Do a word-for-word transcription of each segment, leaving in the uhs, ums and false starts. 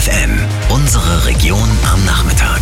F M, unsere Region am Nachmittag.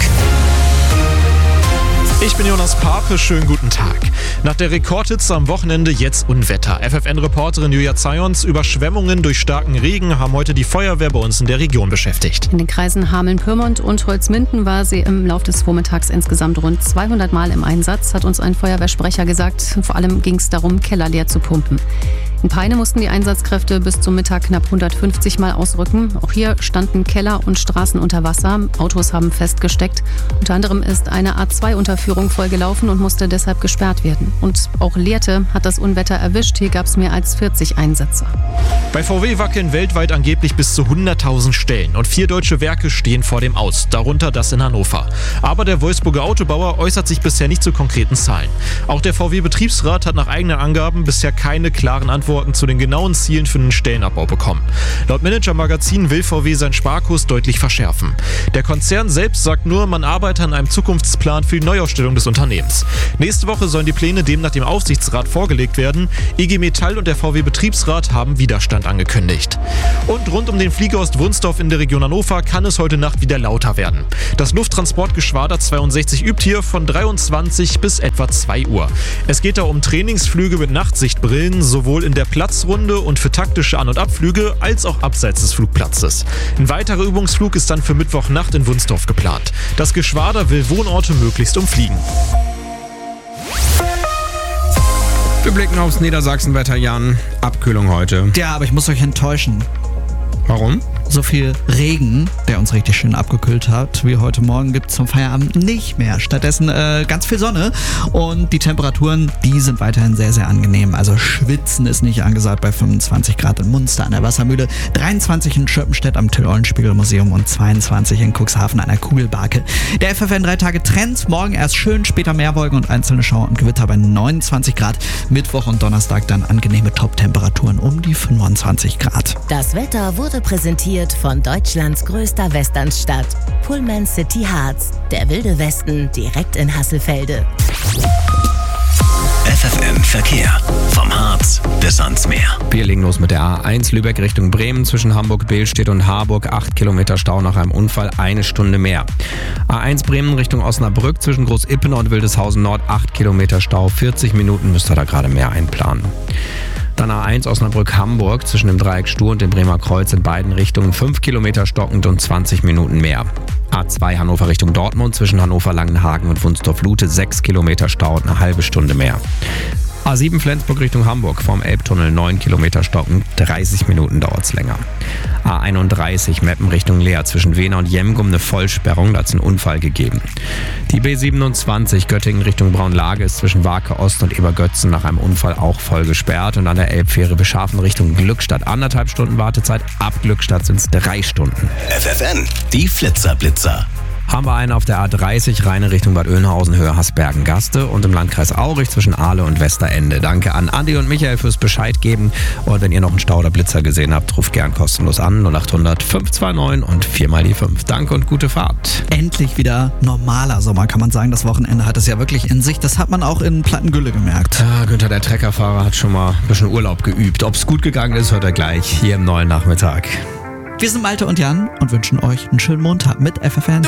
Ich bin Jonas Pape, schönen guten Tag. Nach der Rekordhitze am Wochenende jetzt Unwetter. F F N-Reporterin Julia Zayons, Überschwemmungen durch starken Regen haben heute die Feuerwehr bei uns in der Region beschäftigt. In den Kreisen Hameln-Pyrmont und Holzminden war sie im Laufe des Vormittags insgesamt rund zweihundert Mal im Einsatz, hat uns ein Feuerwehrsprecher gesagt. Vor allem ging es darum, Keller leer zu pumpen. In Peine mussten die Einsatzkräfte bis zum Mittag knapp hundertfünfzig Mal ausrücken. Auch hier standen Keller und Straßen unter Wasser. Autos haben festgesteckt. Unter anderem ist eine A zwei Unterführung vollgelaufen und musste deshalb gesperrt werden. Und auch Lehrte hat das Unwetter erwischt. Hier gab es mehr als vierzig Einsätze. Bei V W wackeln weltweit angeblich bis zu hunderttausend Stellen. Und vier deutsche Werke stehen vor dem Aus, darunter das in Hannover. Aber der Wolfsburger Autobauer äußert sich bisher nicht zu konkreten Zahlen. Auch der V W-Betriebsrat hat nach eigenen Angaben bisher keine klaren Antworten zu den genauen Zielen für den Stellenabbau bekommen. Laut Manager-Magazin will V W seinen Sparkurs deutlich verschärfen. Der Konzern selbst sagt nur, man arbeite an einem Zukunftsplan für die Neuausstellung des Unternehmens. Nächste Woche sollen die Pläne demnach dem Aufsichtsrat vorgelegt werden. I G Metall und der V W-Betriebsrat haben Widerstand angekündigt. Und rund um den Fliegerhorst Wunsdorf in der Region Hannover kann es heute Nacht wieder lauter werden. Das Lufttransportgeschwader zweiundsechzig übt hier von dreiundzwanzig bis etwa zwei Uhr. Es geht da um Trainingsflüge mit Nachtsichtbrillen, sowohl in der Platzrunde und für taktische An- und Abflüge als auch abseits des Flugplatzes. Ein weiterer Übungsflug ist dann für Mittwochnacht in Wunsdorf geplant. Das Geschwader will Wohnorte möglichst umfliegen. Wir blicken aufs Niedersachsenwetter, Jan. Abkühlung heute. Ja, aber ich muss euch enttäuschen. Warum? So viel Regen, der uns richtig schön abgekühlt hat, wie heute Morgen, gibt es zum Feierabend nicht mehr. Stattdessen äh, ganz viel Sonne und die Temperaturen, die sind weiterhin sehr, sehr angenehm. Also Schwitzen ist nicht angesagt bei fünfundzwanzig Grad in Munster an der Wassermühle, dreiundzwanzig in Schöppenstedt am Till-Eulenspiegel-Museum und zweiundzwanzig in Cuxhaven an der Kugelbarke. Der F F N drei Tage Trends, morgen erst schön, später Meerwolken und einzelne Schauer und Gewitter bei neunundzwanzig Grad. Mittwoch und Donnerstag dann angenehme Top-Temperaturen um die fünfundzwanzig Grad. Das Wetter wurde präsentiert von Deutschlands größter Westernstadt, Pullman City Harz, der wilde Westen direkt in Hasselfelde. F F M Verkehr, vom Harz bis ans Meer. Wir legen los mit der A eins Lübeck Richtung Bremen zwischen Hamburg-Behlstedt und Harburg. acht Kilometer Stau nach einem Unfall, eine Stunde mehr. A eins Bremen Richtung Osnabrück zwischen Groß-Ippener und Wildeshausen Nord, acht Kilometer Stau, vierzig Minuten müsst ihr da gerade mehr einplanen. Dann A eins Osnabrück-Hamburg zwischen dem Dreieck Stur und dem Bremer Kreuz in beiden Richtungen, fünf Kilometer stockend und zwanzig Minuten mehr. A zwei Hannover Richtung Dortmund zwischen Hannover-Langenhagen und Wunsdorf-Lute, sechs Kilometer Stau und eine halbe Stunde mehr. A sieben Flensburg Richtung Hamburg vorm Elbtunnel, neun Kilometer stockend, dreißig Minuten dauert es länger. A einunddreißig Meppen Richtung Leer zwischen Wehner und Jemgum eine Vollsperrung, da hat es einen Unfall gegeben. Die B siebenundzwanzig Göttingen Richtung Braunlage ist zwischen Warke Ost und Ebergötzen nach einem Unfall auch voll gesperrt und an der Elbfähre Beschafen Richtung Glückstadt anderthalb Stunden Wartezeit, ab Glückstadt sind es drei Stunden. F F N, die Flitzerblitzer. Haben wir einen auf der A dreißig, Rheine Richtung Bad Oeynhausen, Höhe Hasbergen-Gaste und im Landkreis Aurich zwischen Ahle und Westerende. Danke an Andi und Michael fürs Bescheid geben. Und wenn ihr noch einen Stau oder Blitzer gesehen habt, ruft gern kostenlos an null acht hundert fünf zwei neun und vier mal die fünf. Danke und gute Fahrt. Endlich wieder normaler Sommer, kann man sagen. Das Wochenende hat es ja wirklich in sich. Das hat man auch in Plattengülle gemerkt. Ja, Günther, der Treckerfahrer, hat schon mal ein bisschen Urlaub geübt. Ob es gut gegangen ist, hört er gleich hier im neuen Nachmittag. Wir sind Malte und Jan und wünschen euch einen schönen Montag mit F F N.